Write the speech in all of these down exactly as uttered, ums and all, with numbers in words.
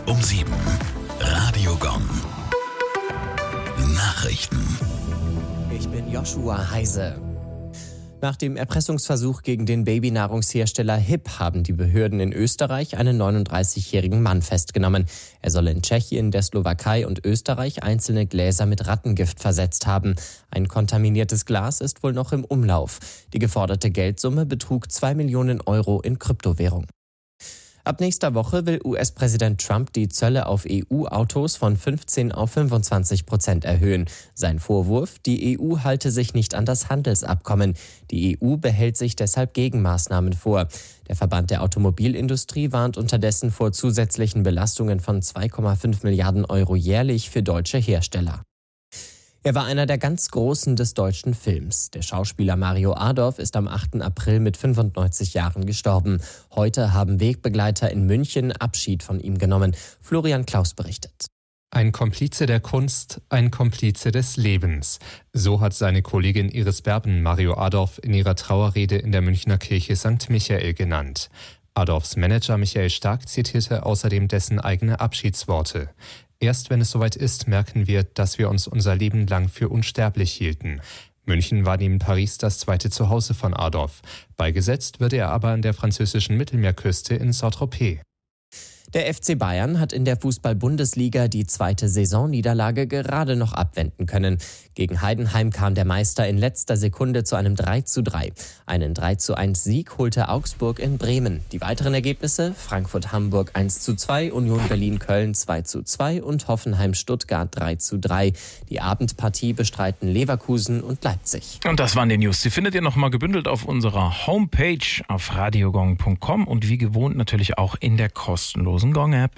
um sieben. Radio Gong. Nachrichten. Ich bin Joshua Heise. Nach dem Erpressungsversuch gegen den Babynahrungshersteller Hip haben die Behörden in Österreich einen neununddreißigjährigen Mann festgenommen. Er soll in Tschechien, der Slowakei und Österreich einzelne Gläser mit Rattengift versetzt haben. Ein kontaminiertes Glas ist wohl noch im Umlauf. Die geforderte Geldsumme betrug zwei Millionen Euro in Kryptowährung. Ab nächster Woche will U S-Präsident Trump die Zölle auf E U-Autos von fünfzehn auf fünfundzwanzig Prozent erhöhen. Sein Vorwurf, die E U halte sich nicht an das Handelsabkommen. Die E U behält sich deshalb Gegenmaßnahmen vor. Der Verband der Automobilindustrie warnt unterdessen vor zusätzlichen Belastungen von zwei Komma fünf Milliarden Euro jährlich für deutsche Hersteller. Er war einer der ganz Großen des deutschen Films. Der Schauspieler Mario Adorf ist am achten April mit fünfundneunzig Jahren gestorben. Heute haben Wegbegleiter in München Abschied von ihm genommen. Florian Klaus berichtet. Ein Komplize der Kunst, ein Komplize des Lebens. So hat seine Kollegin Iris Berben Mario Adorf in ihrer Trauerrede in der Münchner Kirche Sankt Michael genannt. Adorfs Manager Michael Stark zitierte außerdem dessen eigene Abschiedsworte. Erst wenn es soweit ist, merken wir, dass wir uns unser Leben lang für unsterblich hielten. München war neben Paris das zweite Zuhause von Adorf. Beigesetzt wird er aber an der französischen Mittelmeerküste in Saint-Tropez. Der F C Bayern hat in der Fußball-Bundesliga die zweite Saisonniederlage gerade noch abwenden können. Gegen Heidenheim kam der Meister in letzter Sekunde zu einem drei zu drei. Einen drei zu eins Sieg holte Augsburg in Bremen. Die weiteren Ergebnisse: Frankfurt-Hamburg eins zu zwei, Union Berlin-Köln zwei zu zwei und Hoffenheim-Stuttgart drei zu drei. Die Abendpartie bestreiten Leverkusen und Leipzig. Und das waren die News. Die findet ihr nochmal gebündelt auf unserer Homepage auf radiogong punkt com und wie gewohnt natürlich auch in der kostenlosen Gong-App.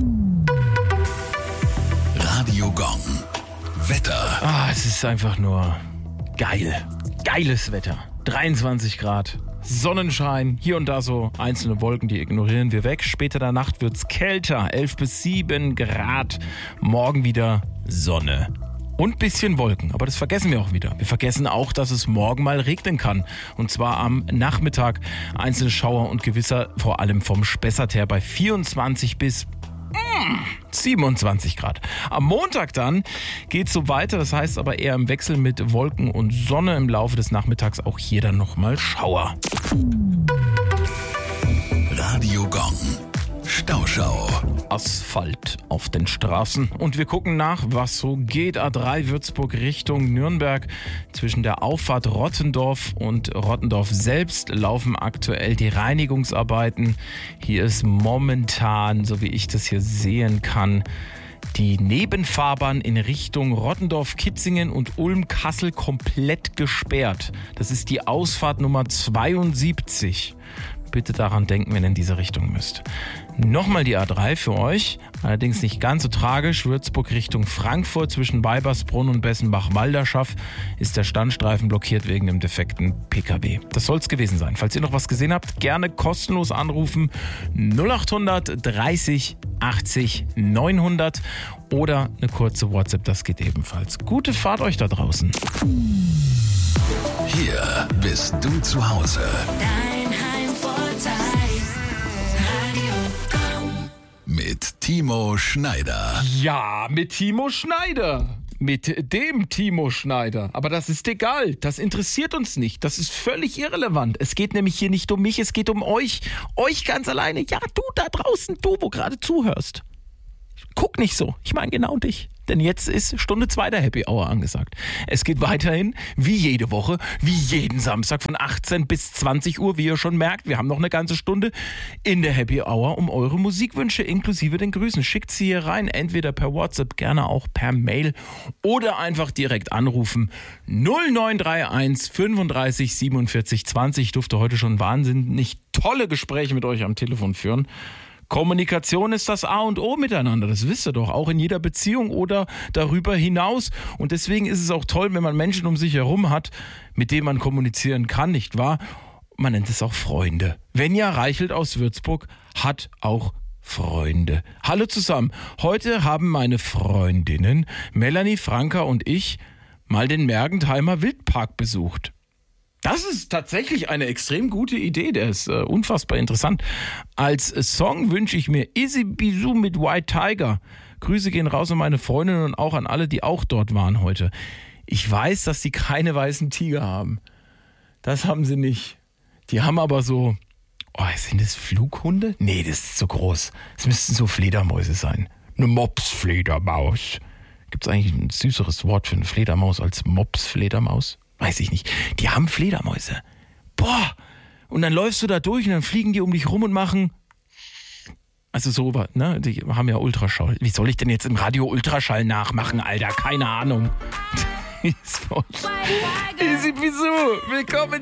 Radio Gong. Wetter. Ah, es ist einfach nur geil. Geiles Wetter. dreiundzwanzig Grad. Sonnenschein, hier und da so einzelne Wolken, die ignorieren wir weg. Später in der Nacht wird's kälter, elf bis sieben Grad. Morgen wieder Sonne. Und bisschen Wolken, aber das vergessen wir auch wieder. Wir vergessen auch, dass es morgen mal regnen kann. Und zwar am Nachmittag. Einzelne Schauer und Gewisser, vor allem vom Spessart her bei vierundzwanzig bis siebenundzwanzig Grad. Am Montag dann geht es so weiter, das heißt aber eher im Wechsel mit Wolken und Sonne im Laufe des Nachmittags. Auch hier dann nochmal Schauer. Radio Gong. Stauschau. Asphalt auf den Straßen. Und wir gucken nach, was so geht. A drei Würzburg Richtung Nürnberg. Zwischen der Auffahrt Rottendorf und Rottendorf selbst laufen aktuell die Reinigungsarbeiten. Hier ist momentan, so wie ich das hier sehen kann, die Nebenfahrbahn in Richtung Rottendorf, Kitzingen und Ulm-Kassel komplett gesperrt. Das ist die Ausfahrt Nummer zweiundsiebzig. Bitte daran denken, wenn ihr in diese Richtung müsst. Nochmal die A drei für euch, allerdings nicht ganz so tragisch. Würzburg Richtung Frankfurt zwischen Beibersbrunn und Bessenbach-Walderschaff ist der Standstreifen blockiert wegen dem defekten P K W. Das soll es gewesen sein. Falls ihr noch was gesehen habt, gerne kostenlos anrufen. null achthundert dreißig achtzig neunhundert oder eine kurze WhatsApp, das geht ebenfalls. Gute Fahrt euch da draußen. Hier bist du zu Hause. Mit Timo Schneider. Ja, mit Timo Schneider. Mit dem Timo Schneider. Aber das ist egal. Das interessiert uns nicht. Das ist völlig irrelevant. Es geht nämlich hier nicht um mich, es geht um euch. Euch ganz alleine. Ja, du da draußen, du, wo gerade zuhörst. Guck nicht so. Ich meine genau dich. Denn jetzt ist Stunde zwei der Happy Hour angesagt. Es geht weiterhin, wie jede Woche, wie jeden Samstag von achtzehn bis zwanzig Uhr, wie ihr schon merkt. Wir haben noch eine ganze Stunde in der Happy Hour um eure Musikwünsche inklusive den Grüßen. Schickt sie hier rein, entweder per WhatsApp, gerne auch per Mail oder einfach direkt anrufen. null neun drei eins fünfunddreißig siebenundvierzig zwanzig. Ich durfte heute schon wahnsinnig tolle Gespräche mit euch am Telefon führen. Kommunikation ist das A und O miteinander, das wisst ihr doch, auch in jeder Beziehung oder darüber hinaus. Und deswegen ist es auch toll, wenn man Menschen um sich herum hat, mit denen man kommunizieren kann, nicht wahr? Man nennt es auch Freunde. Venja Reichelt aus Würzburg hat auch Freunde. Hallo zusammen, heute haben meine Freundinnen Melanie, Franka und ich mal den Mergentheimer Wildpark besucht. Das ist tatsächlich eine extrem gute Idee, der ist äh, unfassbar interessant. Als Song wünsche ich mir Easy Bisou mit White Tiger. Grüße gehen raus an meine Freundin und auch an alle, die auch dort waren heute. Ich weiß, dass die keine weißen Tiger haben. Das haben sie nicht. Die haben aber so, oh, sind das Flughunde? Nee, das ist so groß. Es müssten so Fledermäuse sein. Eine Mops-Fledermaus. Gibt es eigentlich ein süßeres Wort für eine Fledermaus als Mops-Fledermaus? Weiß ich nicht. Die haben Fledermäuse. Boah! Und dann läufst du da durch und dann fliegen die um dich rum und machen... Also so, ne? Die haben ja Ultraschall. Wie soll ich denn jetzt im Radio Ultraschall nachmachen, Alter? Keine Ahnung. Easy Bisou. Willkommen